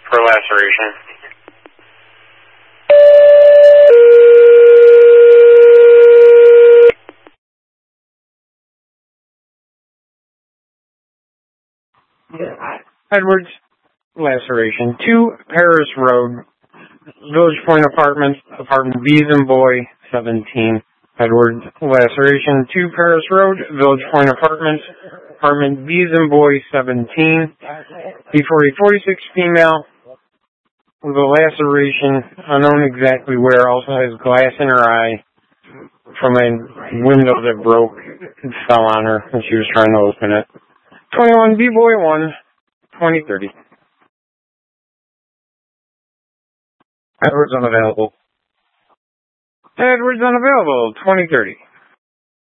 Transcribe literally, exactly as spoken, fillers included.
for laceration. Edwards, laceration. two Paris Road, Village Point Apartments, apartment Bees and Boy, seventeen. Edwards, laceration. two Paris Road, Village Point Apartments, apartment Bees and Boy, seventeen. B forty, forty-six female with a laceration, unknown exactly where, also has glass in her eye from a window that broke and fell on her when she was trying to open it. twenty-one B Boy one, twenty thirty. Edwards unavailable. Edwards unavailable, twenty thirty.